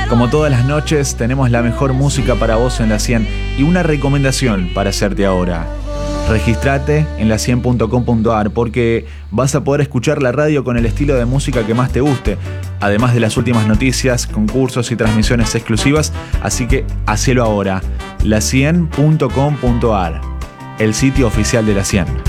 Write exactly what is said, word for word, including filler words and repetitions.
Como todas las noches, tenemos la mejor música para vos en La cien y una recomendación para hacerte ahora. Registrate en la cien punto com punto a r porque vas a poder escuchar la radio con el estilo de música que más te guste, además de las últimas noticias, concursos y transmisiones exclusivas, así que hacelo ahora. la cien punto com punto a r, el sitio oficial de La cien.